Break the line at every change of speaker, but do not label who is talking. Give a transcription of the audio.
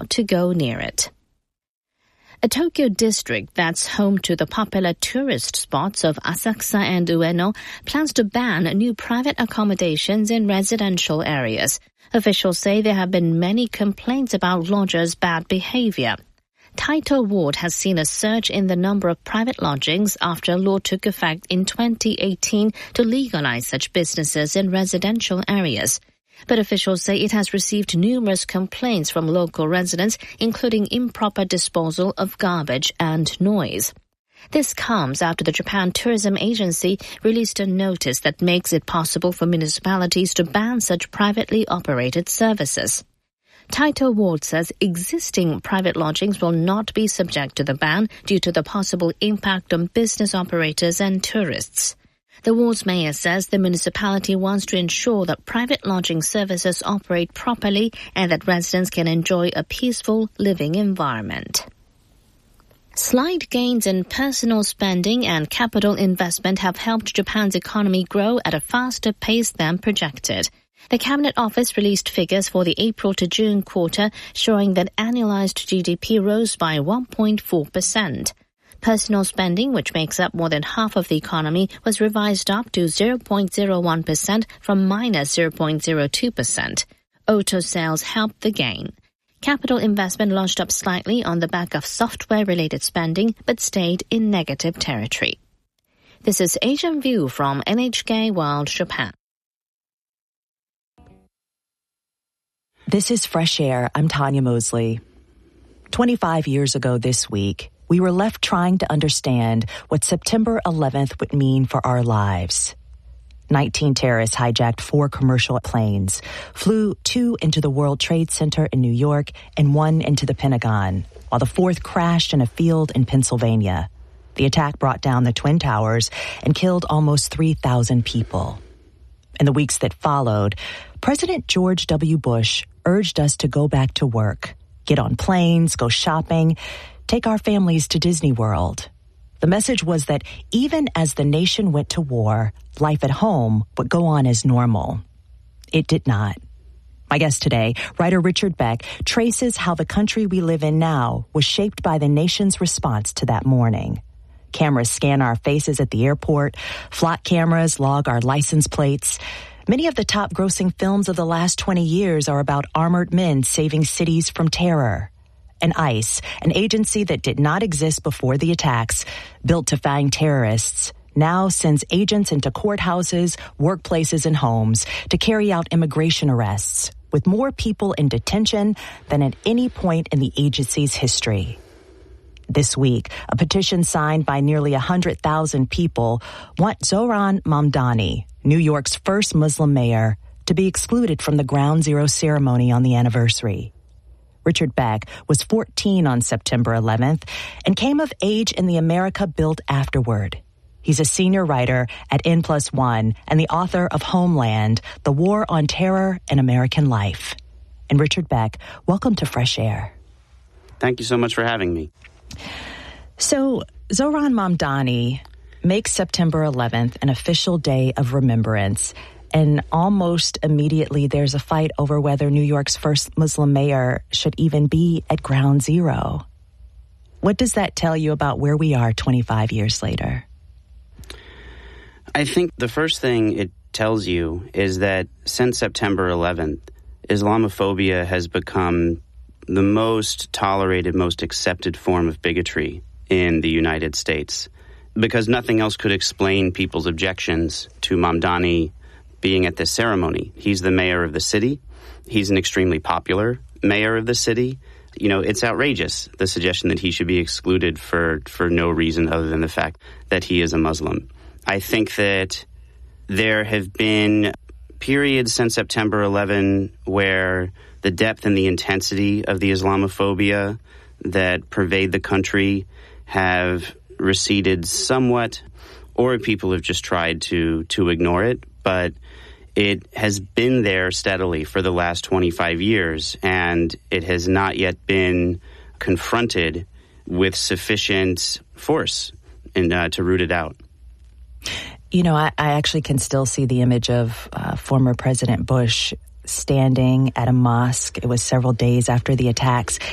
not to go near it. A Tokyo district that's home to the popular tourist spots of Asakusa and Ueno plans to ban new private accommodations in residential areas. Officials say there have been many complaints about lodgers' bad behavior. Taito Ward has seen a surge in the number of private lodgings after a law took effect in 2018 to legalize such businesses in residential areas. But officials say it has received numerous complaints from local residents, including improper disposal of garbage and noise. This comes after the Japan Tourism Agency released a notice that makes it possible for municipalities to ban such privately operated services. Taito Ward says existing private lodgings will not be subject to the ban due to the possible impact on business operators and tourists. The ward's mayor says the municipality wants to ensure that private lodging services operate properly and that residents can enjoy a peaceful living environment. Slight gains in personal spending and capital investment have helped Japan's economy grow at a faster pace than projected. The Cabinet Office released figures for the April to June quarter showing that annualized GDP rose by 1.4%. Personal spending, which makes up more than half of the economy, was revised up to 0.01% from minus 0.02%. Auto sales helped the gain. Capital investment launched up slightly on the back of software-related spending, but stayed in negative territory. This is Asian View from NHK World Japan.
This is Fresh Air. I'm Tanya Mosley. 25 years ago this week, we were left trying to understand what September 11th would mean for our lives. 19 terrorists hijacked 4 commercial planes, flew 2 into the World Trade Center in New York and 1 into the Pentagon, while the 4th crashed in a field in Pennsylvania. The attack brought down the Twin Towers and killed almost 3,000 people. In the weeks that followed, President George W. Bush urged us to go back to work, get on planes, go shopping, take our families to Disney World. The message was that even as the nation went to war, life at home would go on as normal. It did not. My guest today, writer Richard Beck, traces how the country we live in now was shaped by the nation's response to that morning. Cameras scan our faces at the airport. Flock cameras log our license plates. Many of the top grossing films of the last 20 years are about armored men saving cities from terror. And ICE, an agency that did not exist before the attacks, built to find terrorists, now sends agents into courthouses, workplaces, and homes to carry out immigration arrests, with more people in detention than at any point in the agency's history. This week, a petition signed by nearly 100,000 people want Zohran Mamdani, New York's first Muslim mayor, to be excluded from the Ground Zero ceremony on the anniversary. Richard Beck was 14 on September 11th and came of age in the America built afterward. He's a senior writer at N+1 and the author of Homeland, The War on Terror and American Life. And Richard Beck, welcome to Fresh Air.
Thank you so much for having me.
So, Zohran Mamdani makes September 11th an official day of remembrance. And almost immediately there's a fight over whether New York's first Muslim mayor should even be at Ground Zero. What does that tell you about where we are 25 years later?
I think the first thing it tells you is that since September 11th, Islamophobia has become the most tolerated, most accepted form of bigotry in the United States, because nothing else could explain people's objections to Mamdani being at this ceremony. He's the mayor of the city. He's an extremely popular mayor of the city. You know, it's outrageous, the suggestion that he should be excluded for no reason other than the fact that he is a Muslim. I think that there have been periods since September 11 where the depth and the intensity of the Islamophobia that pervade the country have receded somewhat, or people have just tried to ignore it. But it has been there steadily for the last 25 years, and it has not yet been confronted with sufficient force to root it out.
You know, I actually can still see the image of former President Bush standing at a mosque. It was several days after the attacks,